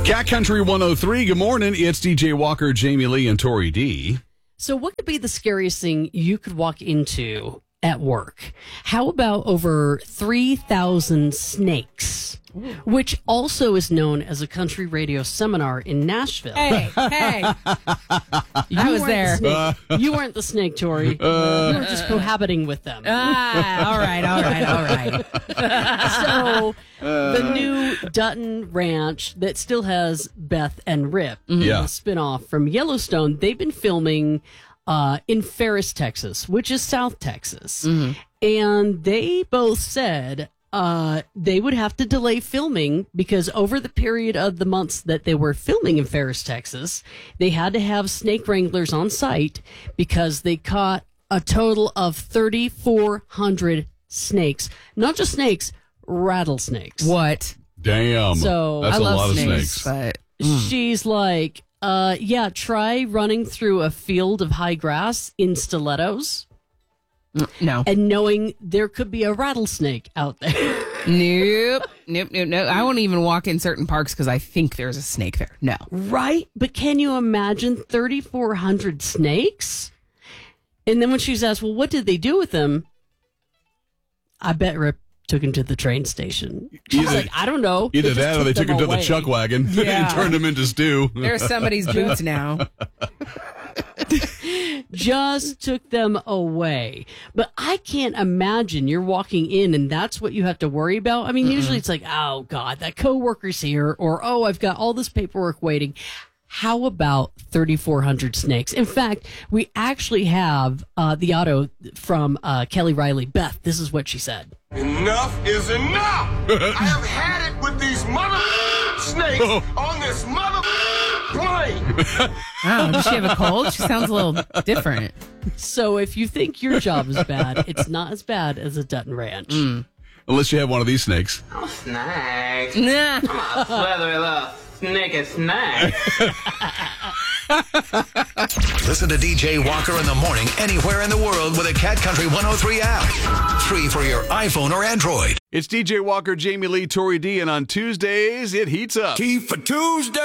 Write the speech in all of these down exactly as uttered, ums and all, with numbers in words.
Cat Country one oh three, good morning. It's D J Walker, Jamie Lee, and Tori D. So what could be the scariest thing you could walk into at work? How about over three thousand snakes, which also is known as a country radio seminar in Nashville. Hey, hey. You I was weren't there. The snake. You weren't the snake, Tori. Uh, you were just cohabiting with them. Ah, all right, all right, all right. So the new Dutton Ranch that still has Beth and Rip, Yeah. the spinoff from Yellowstone, they've been filming uh, in Ferris, Texas, which is South Texas. And they both said uh, they would have to delay filming because over the period of the months that they were filming in Ferris, Texas, they had to have snake wranglers on site because they caught a total of thirty-four hundred snakes. Not just snakes, rattlesnakes. What? Damn. So, That's I a love lot snakes, of snakes. but She's like, uh, yeah, try running through a field of high grass in stilettos no. and knowing there could be a rattlesnake out there. Nope. Nope, nope, nope. I won't even walk in certain parks because I think there's a snake there. No. Right? But can you imagine thirty-four hundred snakes? And then when she's asked, well, what did they do with them? I bet Rip took him to the train station. She's Either- like, I don't know. Either just that or they took him to the away. chuck wagon Yeah. and turned him into stew. There's somebody's boots now. Just took them away. But I can't imagine you're walking in and that's what you have to worry about. I mean, Mm-mm. usually it's like, oh, God, that coworker's here, or, oh, I've got all this paperwork waiting. How about thirty-four hundred snakes? In fact, we actually have uh, the auto from uh, Kelly Riley. Beth, this is what she said. Enough is enough! I have had it with these mother snakes on this mother plane! Oh, does she have a cold? She sounds a little different. So if you think your job is bad, it's not as bad as a Dutton Ranch. Mm. Unless you have one of these snakes. I'm a snake. Nah. I'm a slithery little sneaky snake. Listen to D J Walker in the morning anywhere in the world with a Cat Country one oh three app. Free for your iPhone or Android. It's D J Walker, Jamie Lee, Tori D, and on Tuesdays, it heats up. Key for Tuesday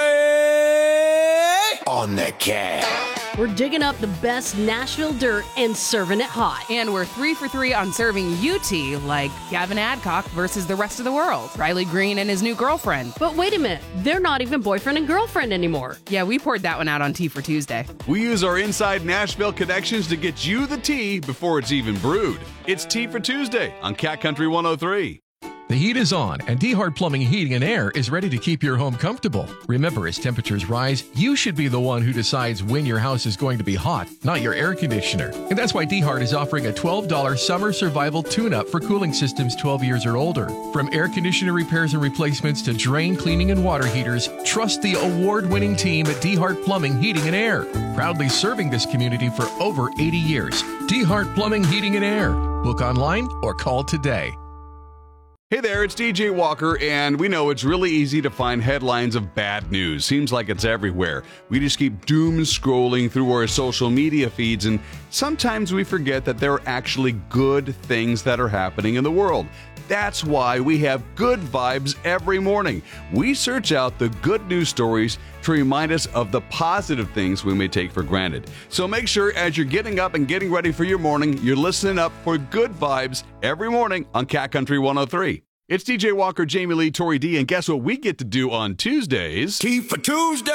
on the Cat. We're digging up the best Nashville dirt and serving it hot. And we're three for three on serving U T, like Gavin Adcock versus the rest of the world. Riley Green and his new girlfriend. But wait a minute, they're not even boyfriend and girlfriend anymore. Yeah, we poured that one out on Tea for Tuesday. We use our inside Nashville connections to get you the tea before it's even brewed. It's Tea for Tuesday on Cat Country one oh three. The heat is on, and D-Hart Plumbing, Heating, and Air is ready to keep your home comfortable. Remember, as temperatures rise, you should be the one who decides when your house is going to be hot, not your air conditioner. And that's why D-Hart is offering a twelve dollars summer survival tune-up for cooling systems twelve years or older. From air conditioner repairs and replacements to drain cleaning and water heaters, trust the award-winning team at D-Hart Plumbing, Heating, and Air. Proudly serving this community for over eighty years. D-Hart Plumbing, Heating, and Air. Book online or call today. Hey there, it's D J Walker, and we know it's really easy to find headlines of bad news. Seems like it's everywhere. We just keep doom scrolling through our social media feeds, and sometimes we forget that there are actually good things that are happening in the world. That's why we have Good Vibes every morning. We search out the good news stories to remind us of the positive things we may take for granted. So make sure as you're getting up and getting ready for your morning, you're listening up for Good Vibes every morning on Cat Country one oh three. It's D J Walker, Jamie Lee, Tori D, and guess what we get to do on Tuesdays? Key for Tuesday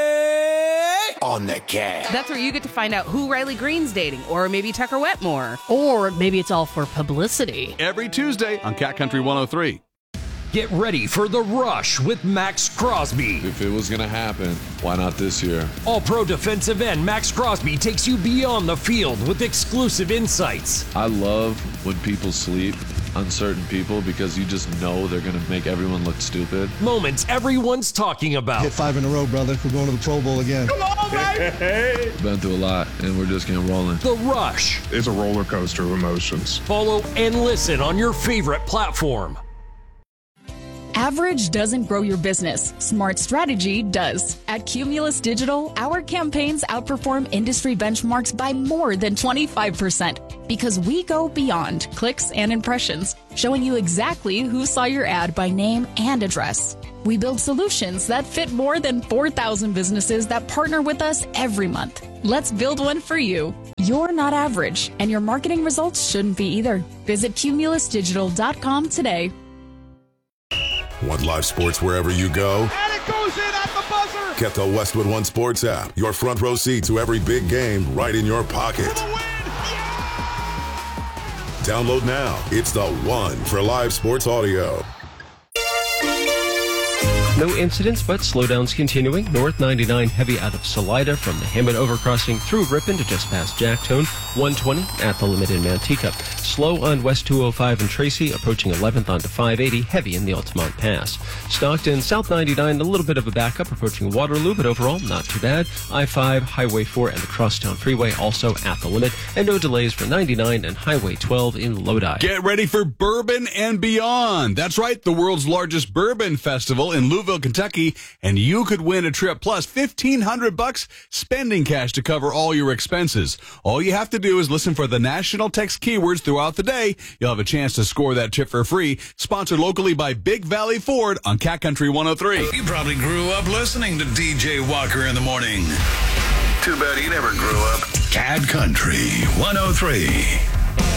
on the Cat. That's where you get to find out who Riley Green's dating, or maybe Tucker Wetmore. Or maybe it's all for publicity. Every Tuesday on Cat Country one oh three. Get ready for The Rush with Max Crosby. If it was going to happen, why not this year? All-pro defensive end Max Crosby takes you beyond the field with exclusive insights. I love when people sleep on certain people because you just know they're going to make everyone look stupid. Moments everyone's talking about. Hit five in a row, brother. We're going to the Pro Bowl again. Come on, baby! Hey. Been through a lot, and we're just getting rolling. The Rush. It's a roller coaster of emotions. Follow and listen on your favorite platform. Average doesn't grow your business. Smart strategy does. At Cumulus Digital, our campaigns outperform industry benchmarks by more than twenty-five percent because we go beyond clicks and impressions, showing you exactly who saw your ad by name and address. We build solutions that fit more than four thousand businesses that partner with us every month. Let's build one for you. You're not average, and your marketing results shouldn't be either. Visit cumulus digital dot com today. Want live sports wherever you go? And it goes in at the buzzer! Get the Westwood One Sports app. Your front row seat to every big game right in your pocket. Download now. It's the one for live sports audio. No incidents, but slowdowns continuing. North ninety-nine heavy out of Salida from the Hammond overcrossing through Ripon to just past Jacktone. one twenty at the limit in Manteca. Slow on West two oh five and Tracy, approaching eleventh onto five eighty, heavy in the Altamont Pass. Stockton, South ninety-nine, a little bit of a backup approaching Waterloo, but overall not too bad. I five, Highway four, and the Crosstown Freeway also at the limit. And no delays for ninety-nine and Highway twelve in Lodi. Get ready for Bourbon and Beyond. That's right, the world's largest bourbon festival in Louisville, Kentucky, and you could win a trip plus fifteen hundred bucks spending cash to cover all your expenses. All you have to do is listen for the national text keywords throughout the day. You'll have a chance to score that trip for free. Sponsored locally by Big Valley Ford on Cat Country one oh three. You probably grew up listening to D J Walker in the morning. Too bad he never grew up. Cat Country one oh three.